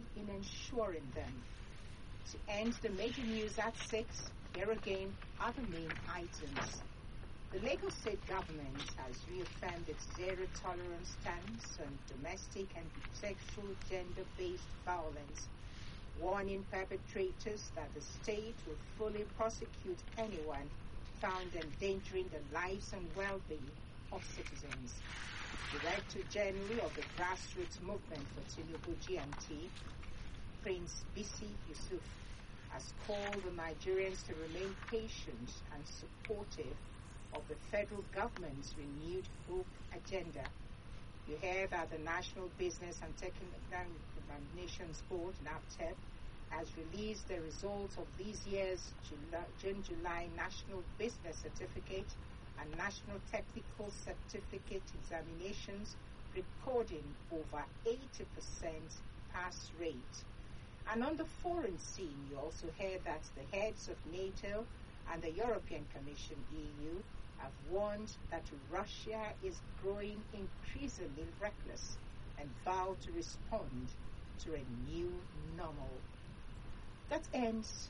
in ensuring them. To end the major news at 6, here again are the main items. The Lagos State government has reaffirmed its zero-tolerance stance on domestic and sexual gender-based violence, warning perpetrators that the state will fully prosecute anyone found endangering the lives and well-being of citizens. Director General of the Grassroots Movement for Tinubu GMT, Prince Bisi Yusuf, has called on Nigerians to remain patient and supportive of the federal government's renewed hope agenda. You hear that the National Business and Technical Examinations Board, NABTEB, has released the results of this year's June-July National Business Certificate and National Technical Certificate examinations, recording over 80% pass rate. And on the foreign scene, you also heard that the heads of NATO and the European Commission, EU, have warned that Russia is growing increasingly reckless and vowed to respond to a new normal. That ends